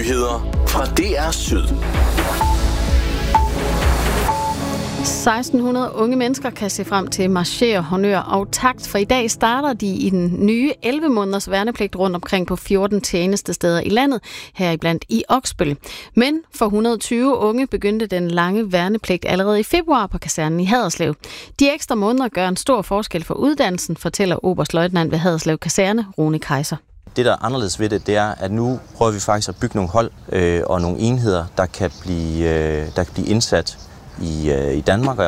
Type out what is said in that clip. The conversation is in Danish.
Nyheder fra DR Syd. 1600 unge mennesker kan se frem til marchere, honør og takt, for i dag starter de i den nye 11 måneders værnepligt rundt omkring på 14 tjenestesteder i landet, heriblandt i Oksbøl. Men for 120 unge begyndte den lange værnepligt allerede i februar på kasernen i Haderslev. De ekstra måneder gør en stor forskel for uddannelsen, fortæller oberstløjtnant ved Haderslev Kaserne, Rune Kaiser. Det, der er anderledes ved det er, at nu prøver vi faktisk at bygge nogle hold og nogle enheder, der kan blive indsat i Danmark